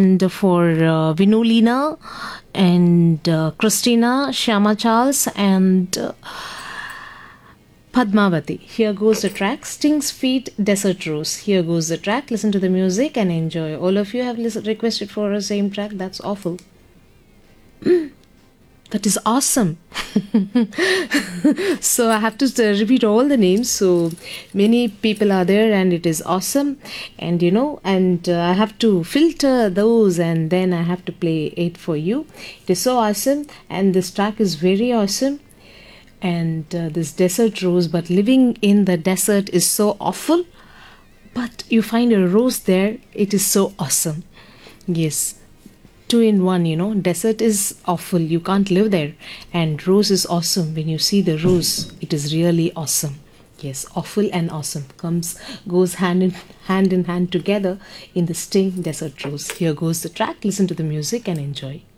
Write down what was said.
and for Vinolina and Christina, Shama Charles, and Padmavati. Here goes the track. Sting's Feet, Desert Rose. Here goes the track. Listen to the music and enjoy. All of you have requested for the same track. That's awful. That is awesome. So I have to repeat all the names. So many people are there and it is awesome. And I have to filter those and then I have to play it for you. It is so awesome and this track is very awesome. And this desert rose, but living in the desert is so awful. But you find a rose there, it is so awesome. Yes. Two in one, desert is awful, you can't live there, and rose is awesome. When you see the rose, it is really awesome. Yes, awful and awesome goes hand in hand together in the Sting Desert Rose. Here goes the track. Listen to the music and enjoy.